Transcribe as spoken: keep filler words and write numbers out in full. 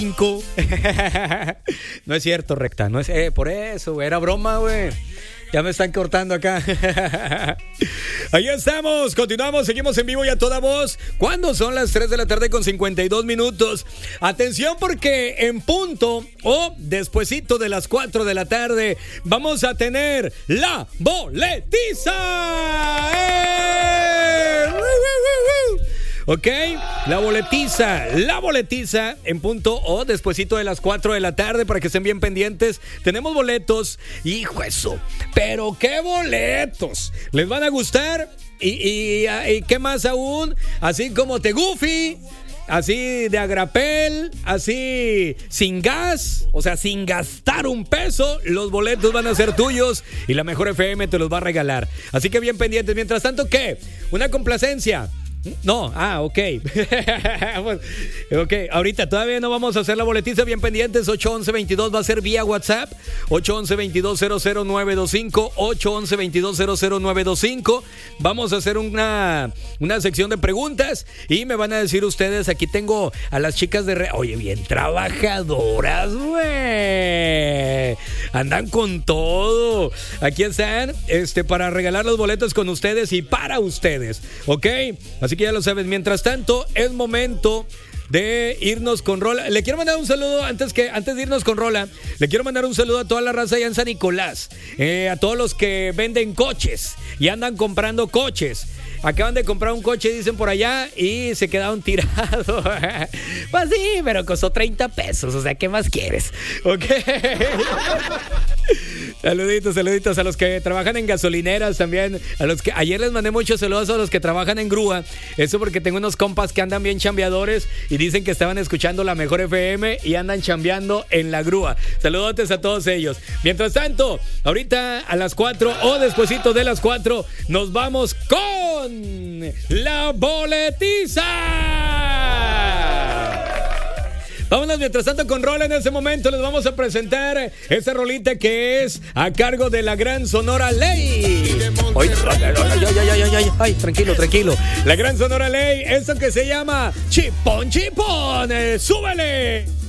cinco. No es cierto, recta. No es eh, por eso, güey. Era broma, güey. Ya me están cortando acá. Ahí estamos, continuamos, seguimos en vivo y a toda voz. ¿Cuándo son las tres de la tarde con cincuenta y dos minutos? Atención porque en punto o despuesito de las cuatro de la tarde vamos a tener la boletiza. ¡Eh! ¡Woo, woo, woo, woo! Ok, la boletiza, la boletiza en punto o despuesito de las cuatro de la tarde para que estén bien pendientes. Tenemos boletos, hijo eso, pero qué boletos, ¿les van a gustar? Y, y, y qué más aún, así como te Goofy, así de agrapel, así sin gas, o sea, sin gastar un peso, los boletos van a ser tuyos y la Mejor F M te los va a regalar. Así que bien pendientes. Mientras tanto, ¿qué? Una complacencia. No, ah, ok. Ok, ahorita todavía no vamos a hacer la boletiza, bien pendientes. Ocho once veintidós va a ser vía WhatsApp. Ocho once veintidós cero cero nueve dos cinco. Ocho once veintidós cero cero nueve dos cinco. Vamos a hacer una, una sección de preguntas y me van a decir ustedes. Aquí tengo a las chicas de... Re... Oye, bien trabajadoras, güey. Andan con todo. Aquí están este, para regalar los boletos con ustedes y para ustedes, ¿ok? Así que ya lo sabes. Mientras tanto, es momento de irnos con rola. Le quiero mandar un saludo antes que antes de irnos con rola. Le quiero mandar un saludo a toda la raza allá en San Nicolás, eh, a todos los que venden coches y andan comprando coches. Acaban de comprar un coche, dicen por allá, y se quedaron tirados. Pues sí, pero costó treinta pesos. O sea, ¿qué más quieres? Ok. Saluditos, saluditos a los que trabajan en gasolineras también. A los que ayer les mandé muchos saludos a los que trabajan en grúa. Eso porque tengo unos compas que andan bien chambeadores y dicen que estaban escuchando la Mejor F M y andan chambeando en la grúa. Saludotes a todos ellos. Mientras tanto, ahorita a las cuatro o despuesito de las cuatro nos vamos con la boletiza. Vámonos mientras tanto con rola. En ese momento les vamos a presentar esta rolita que es a cargo de la Gran Sonora Ley. Ay, ay, ay, ay, ay, ay, ay, tranquilo, tranquilo. La Gran Sonora Ley, esto que se llama Chipón, Chipón. Eh, ¡Súbele!